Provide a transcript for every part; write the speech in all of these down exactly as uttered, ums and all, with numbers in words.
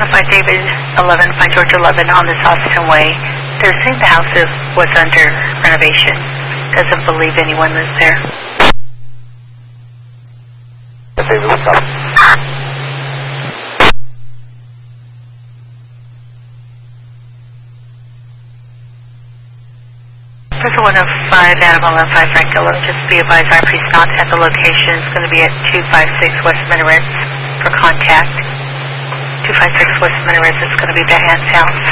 Find David eleven, find George eleven on this Austin Way. They're saying the house is, was under renovation. Doesn't believe anyone lives there. David, what's up? Person one oh five, Adam eleven, five Frank eleven, just be advised our priest not at the location. It's going to be at two five six West Minarets for contact. two five six West Minarets is going to be Diane's house.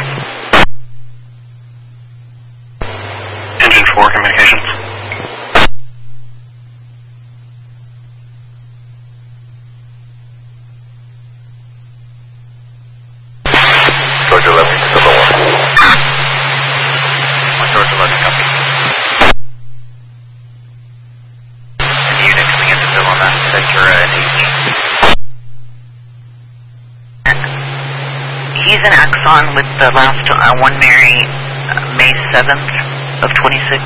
Engine four, communications. George eleven, Silver one. George eleven, copy. Any unit coming in to fill on that Ventura and eighteen? He's an Axon with the last uh, one Mary, uh, May seventh of twenty-six.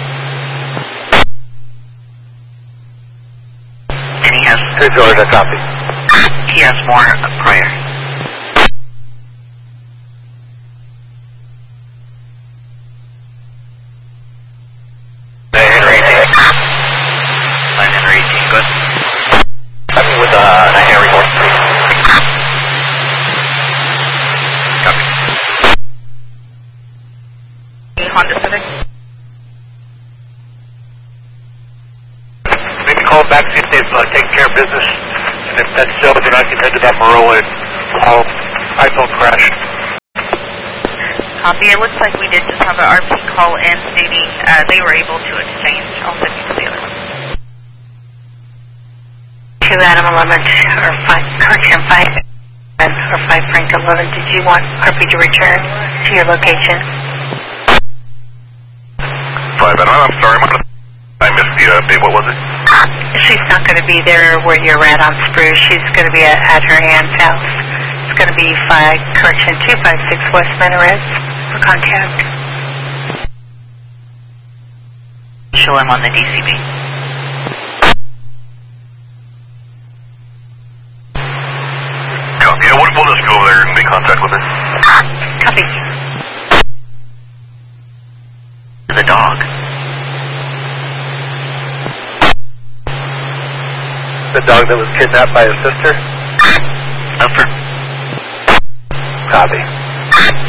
And he has... Hey, George, I copy. He has more uh, prior. Nine Henry eighteen. Nine Henry eighteen, good. I'm with uh, nine Henry one three. Copy. Honda Civic? Maybe call back, see if they've uh, taken care of business. And if that's so, then I can head to that Maroa and call iPhone crashed. Copy. It looks like we did just have an R P call in stating uh, they were able to exchange. I'll send you to the other one. two Adam eleven, or five, correction, five, or five Frank eleven. Did you want R P to return to your location? Five, Adam, I'm sorry, I missed the uh, date. What was it? She's not going to be there where you're at on Spruce. She's going to be at, at her aunt's house. It's going to be five, correction, two five six West Minarets for contact. Show him on the D C B. Copy. Yeah, we'll, we'll just go over there and make contact with her. Copy. The dog. The dog that was kidnapped by his sister? Over. Copy.